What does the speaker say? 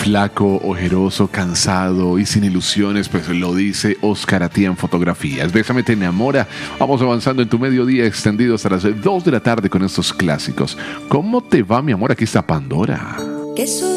flaco, ojeroso, cansado y sin ilusiones, pues lo dice Oscar a ti en Fotografías. Bésame te enamora. Vamos avanzando en tu mediodía extendido hasta las 2 de la tarde con estos clásicos. ¿Cómo te va, mi amor? Aquí está Pandora. Que